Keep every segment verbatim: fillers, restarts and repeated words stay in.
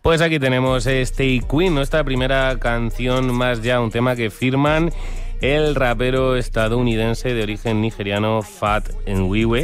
Pues aquí tenemos Stay Queen, nuestra primera canción más ya, un tema que firman el rapero estadounidense de origen nigeriano Fat Nwiwe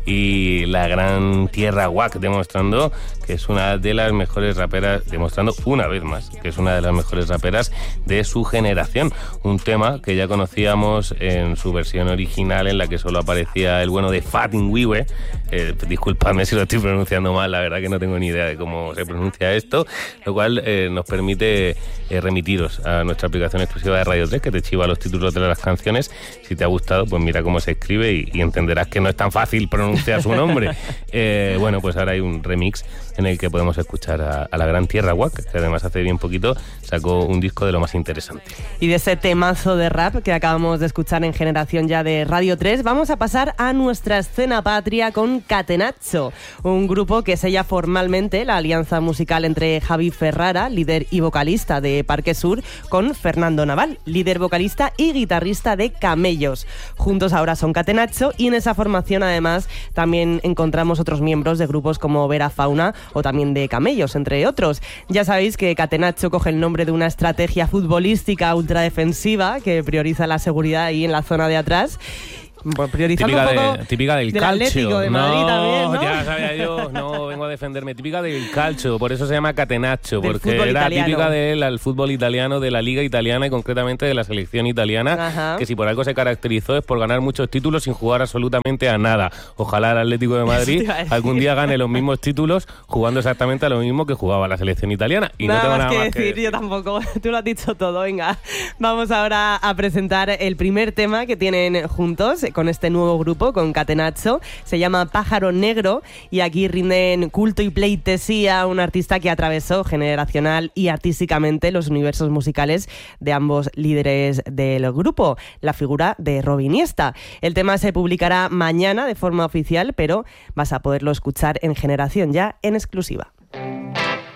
y la gran Tierra Wack, demostrando que es una de las mejores raperas, demostrando una vez más que es una de las mejores raperas de su generación. Un tema que ya conocíamos en su versión original, en la que solo aparecía el bueno de Fat Nwiwe. Eh, disculpadme si lo estoy pronunciando mal, la verdad que no tengo ni idea de cómo se pronuncia esto, lo cual eh, nos permite eh, remitiros a nuestra aplicación exclusiva de Radio tres, que te chiva los títulos de las canciones. Si te ha gustado, pues mira cómo se escribe y, y entenderás que no es tan fácil pronunciar su nombre. Eh, bueno, pues ahora hay un remix en el que podemos escuchar a, a la gran Tierra Wack, que además hace bien poquito sacó un disco de lo más interesante. Y de ese temazo de rap que acabamos de escuchar en Generación Ya de Radio tres, vamos a pasar a nuestra escena patria con Catenaccio, un grupo que sella formalmente la alianza musical entre Javi Ferrara, líder y vocalista de Parque Sur, con Fernando Naval, líder, vocalista y guitarrista de Camellos. Juntos ahora son Catenaccio, y en esa formación además también encontramos otros miembros de grupos como Vera Fauna o también de Camellos, entre otros. Ya sabéis que Catenaccio coge el nombre de una estrategia futbolística ultradefensiva que prioriza la seguridad ahí en la zona de atrás. Priorizando típica, un poco de, típica del, del calcio. Atlético de Madrid, no, también, ¿no? Ya sabía yo, no vengo a defenderme. Típica del calcio, por eso se llama Catenaccio, del porque era italiano. típica del fútbol italiano, de la liga italiana y concretamente de la selección italiana. Ajá. Que si por algo se caracterizó es por ganar muchos títulos sin jugar absolutamente a nada. Ojalá el Atlético de Madrid algún día gane los mismos títulos jugando exactamente a lo mismo que jugaba la selección italiana. Y nada no tengo más nada que más decir, que decir, yo tampoco. Tú lo has dicho todo, venga. Vamos ahora a presentar el primer tema que tienen juntos con este nuevo grupo, con Catenaccio. Se llama Pájaro Negro, y aquí rinden culto y pleitesía a un artista que atravesó generacional y artísticamente los universos musicales de ambos líderes del grupo, la figura de Robin Iniesta. El tema se publicará mañana de forma oficial, pero vas a poderlo escuchar en Generación Ya en exclusiva.